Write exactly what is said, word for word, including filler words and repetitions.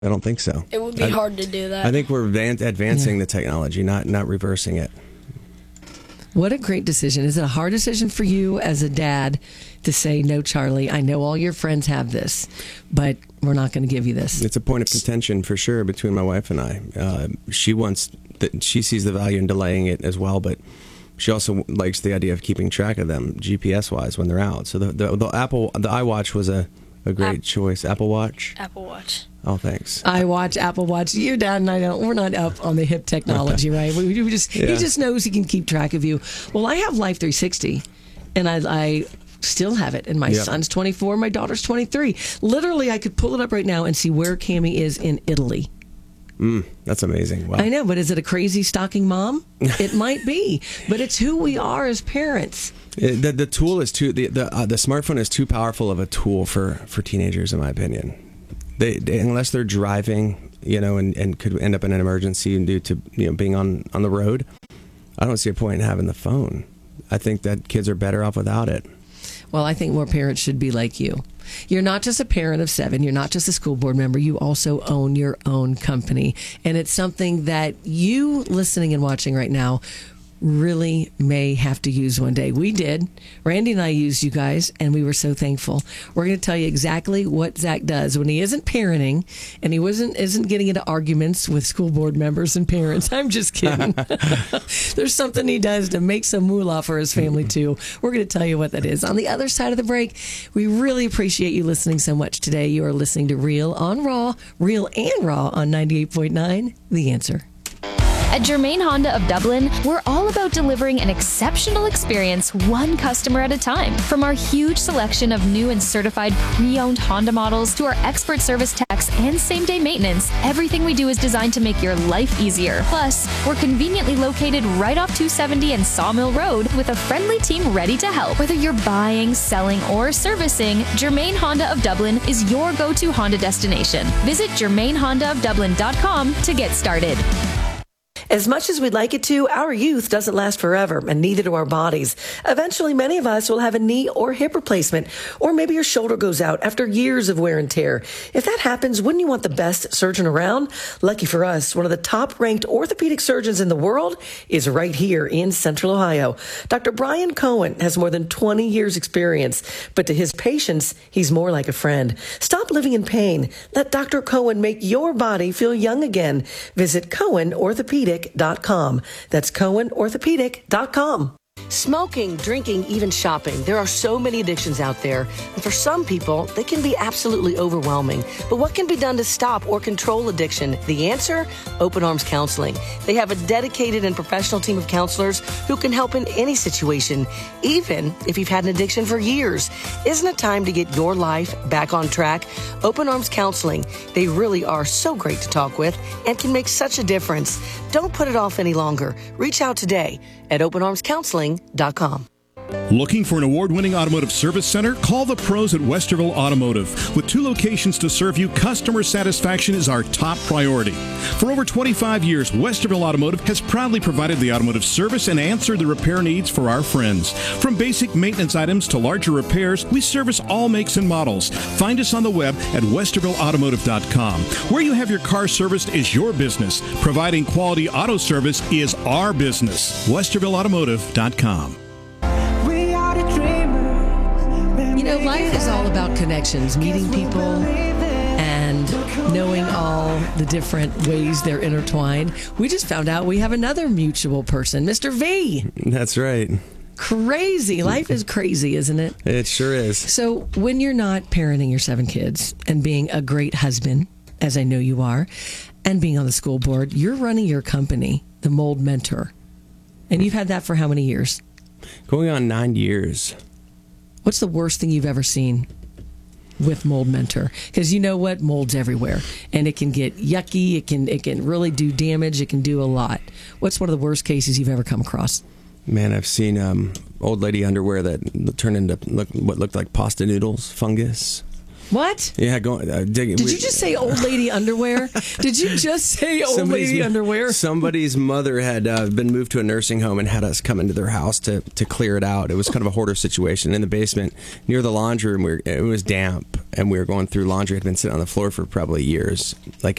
I don't think so. It would be I, hard to do that. I think we're advan- advancing Yeah. the technology, not not reversing it. What a great decision. Is it a hard decision for you as a dad to say, no, Charlie, I know all your friends have this, but we're not going to give you this? It's a point of contention for sure between my wife and I. Uh, she wants that she sees the value in delaying it as well, but she also likes the idea of keeping track of them G P S wise when they're out. So the the, the Apple the iWatch was a, a great App- choice. Apple Watch. Apple Watch. Oh, thanks. I watch Apple Watch. You, Dad, and I don't. We're not up on the hip technology, right? We, we just Yeah. he just knows he can keep track of you. Well, I have Life three sixty, and I, I still have it. And my Yep. son's twenty-four, my daughter's twenty-three. Literally, I could pull it up right now and see where Cammie is in Italy. Mm, that's amazing. Wow. I know, but is it a crazy stalking mom? It might be, but it's who we are as parents. It, the the tool is too the the, uh, the smartphone is too powerful of a tool for, for teenagers, in my opinion. They, they unless they're driving, you know, and, and could end up in an emergency and due to you know being on, on the road, I don't see a point in having the phone. I think that kids are better off without it. Well, I think more parents should be like you. You're not just a parent of seven. You're not just a school board member. You also own your own company. And it's something that you listening and watching right now really may have to use one day. We did. Randy and I used you guys, and we were so thankful. We're going to tell you exactly what Zach does when he isn't parenting and he wasn't isn't getting into arguments with school board members and parents. I'm just kidding. There's something he does to make some moolah for his family, too. We're going to tell you what that is. On the other side of the break, we really appreciate you listening so much today. You are listening to Real on Raw, Real and Raw on ninety-eight point nine, The Answer. At Germain Honda of Dublin, we're all about delivering an exceptional experience one customer at a time. From our huge selection of new and certified pre-owned Honda models to our expert service techs and same-day maintenance, everything we do is designed to make your life easier. Plus, we're conveniently located right off two seventy and Sawmill Road with a friendly team ready to help. Whether you're buying, selling, or servicing, Germain Honda of Dublin is your go-to Honda destination. Visit germain honda of dublin dot com to get started. As much as we'd like it to, our youth doesn't last forever, and neither do our bodies. Eventually, many of us will have a knee or hip replacement, or maybe your shoulder goes out after years of wear and tear. If that happens, wouldn't you want the best surgeon around? Lucky for us, one of the top-ranked orthopedic surgeons in the world is right here in Central Ohio. Doctor Brian Cohen has more than twenty years experience, but to his patients, he's more like a friend. Stop living in pain. Let Doctor Cohen make your body feel young again. Visit Cohen Orthopedic dot com. That's Cohen Orthopedic dot com. Smoking, drinking, even shopping. There are so many addictions out there. And for some people, they can be absolutely overwhelming. But what can be done to stop or control addiction? The answer? Open Arms Counseling. They have a dedicated and professional team of counselors who can help in any situation, even if you've had an addiction for years. Isn't it time to get your life back on track? Open Arms Counseling. They really are so great to talk with and can make such a difference. Don't put it off any longer. Reach out today at open arms counseling dot com. Looking for an award-winning automotive service center? Call the pros at Westerville Automotive. With two locations to serve you, customer satisfaction is our top priority. For over twenty-five years, Westerville Automotive has proudly provided the automotive service and answered the repair needs for our friends. From basic maintenance items to larger repairs, we service all makes and models. Find us on the web at westerville automotive dot com. Where you have your car serviced is your business. Providing quality auto service is our business. westerville automotive dot com. You know, life is all about connections, meeting people and knowing all the different ways they're intertwined. We just found out we have another mutual person, Mister V. That's right. Crazy. Life is crazy, isn't it? It sure is. So when you're not parenting your seven kids and being a great husband, as I know you are, and being on the school board, you're running your company, the Mold Mentor. And you've had that for how many years? Going on nine years. What's the worst thing you've ever seen with Mold Mentor? Because you know what? Mold's everywhere. And it can get yucky. It can it can really do damage. It can do a lot. What's one of the worst cases you've ever come across? Man, I've seen um, old lady underwear that turned into look, what looked like pasta noodles, fungus. What? Yeah, going. Uh, dig, Did you just say old lady underwear? Did you just say old lady underwear? Somebody's mother had uh, been moved to a nursing home and had us come into their house to, to clear it out. It was kind of a hoarder situation in the basement near the laundry room. We were, it was damp, and we were going through laundry. It had been sitting on the floor for probably years. Like